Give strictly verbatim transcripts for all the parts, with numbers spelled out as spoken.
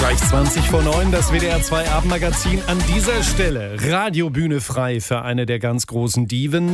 Gleich zwanzig vor neun, das W D R zwei Abendmagazin. An dieser Stelle Radiobühne frei für eine der ganz großen Diven.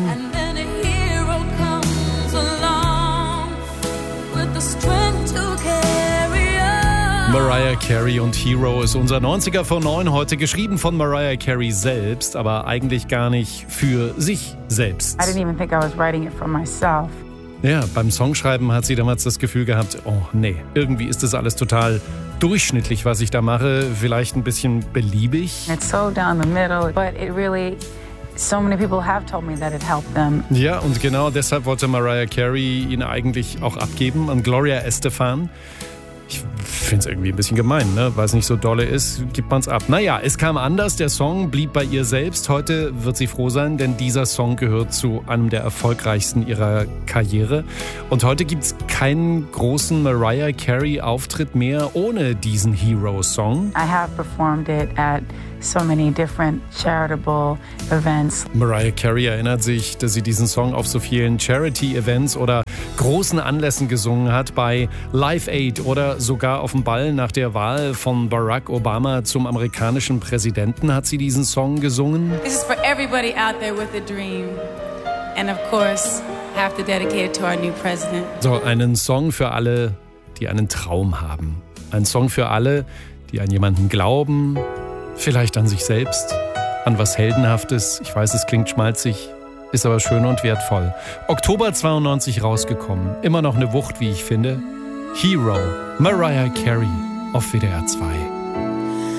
Mariah Carey und Hero ist unser neunziger vor neun, heute geschrieben von Mariah Carey selbst, aber eigentlich gar nicht für sich selbst. I didn't even think I was writing it for myself. Ja, beim Songschreiben hat sie damals das Gefühl gehabt, oh nee, irgendwie ist das alles total durchschnittlich, was ich da mache, vielleicht ein bisschen beliebig. It's so down the middle, but it really, so many people have told me that it helped them. Ja, und genau deshalb wollte Mariah Carey ihn eigentlich auch abgeben an Gloria Estefan. Ich finde es irgendwie ein bisschen gemein, ne? Weil es nicht so dolle ist, gibt man es ab. Naja, es kam anders, der Song blieb bei ihr selbst. Heute wird sie froh sein, denn dieser Song gehört zu einem der erfolgreichsten ihrer Karriere. Und heute gibt es keinen großen Mariah Carey-Auftritt mehr ohne diesen Hero-Song. I have performed it at so many different charitable events. Mariah Carey erinnert sich, dass sie diesen Song auf so vielen Charity-Events oder großen Anlässen gesungen hat, bei Live Aid oder sogar auf dem Ball nach der Wahl von Barack Obama zum amerikanischen Präsidenten hat sie diesen Song gesungen. This is for everybody out there with a dream. And of course, have to dedicate it to our new president. So, einen Song für alle, die einen Traum haben. Ein Song für alle, die an jemanden glauben, vielleicht an sich selbst, an was Heldenhaftes. Ich weiß, es klingt schmalzig, ist aber schön und wertvoll. Oktober zweiundneunzig rausgekommen. Immer noch eine Wucht, wie ich finde. Hero, Mariah Carey auf W D R zwei.